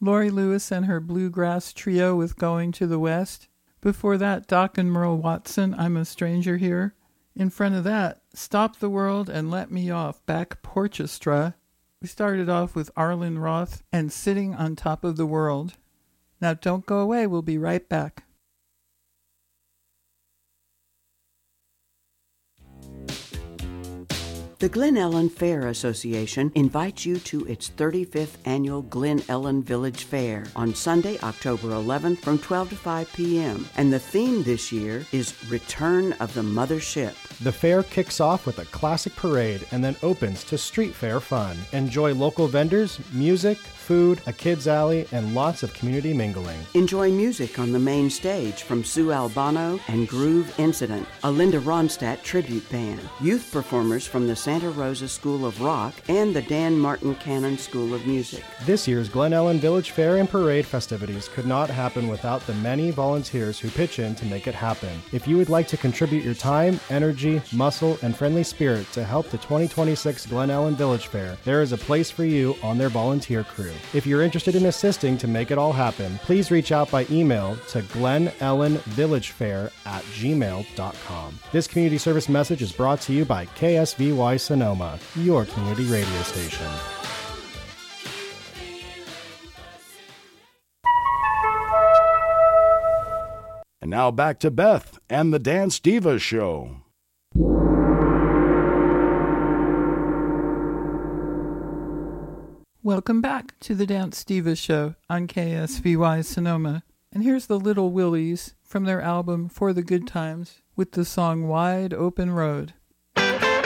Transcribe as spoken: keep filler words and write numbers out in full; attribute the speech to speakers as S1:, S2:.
S1: Laurie Lewis and her bluegrass trio with Going to the West. Before that, Doc and Merle Watson, I'm a Stranger Here. In front of that, Stop the World and Let Me Off, Back Porchestra. We started off with Arlen Roth and Sitting on Top of the World. Now don't go away, we'll be right back.
S2: The Glen Ellen Fair Association invites you to its thirty-fifth annual Glen Ellen Village Fair on Sunday, October eleventh from twelve to five p.m. And the theme this year is Return of the Mothership.
S3: The fair kicks off with a classic parade and then opens to street fair fun. Enjoy local vendors, music, food, a kids' alley, and lots of community mingling.
S2: Enjoy music on the main stage from Sue Albano and Groove Incident, a Linda Ronstadt tribute band, youth performers from the Santa Rosa School of Rock and the Dan Martin Cannon School of Music.
S3: This year's Glen Ellen Village Fair and Parade festivities could not happen without the many volunteers who pitch in to make it happen. If you would like to contribute your time, energy, muscle, and friendly spirit to help the twenty twenty-six Glen Ellen Village Fair, there is a place for you on their volunteer crew. If you're interested in assisting to make it all happen, please reach out by email to glen ellen village fair at gmail dot com. This community service message is brought to you by K S V Y Sonoma, your community radio station.
S4: And now back to Beth and the Dance Divas Show.
S1: Welcome back to the Dance Divas Show on K S V Y Sonoma. And here's the Little Willies from their album For the Good Times with the song Wide Open Road.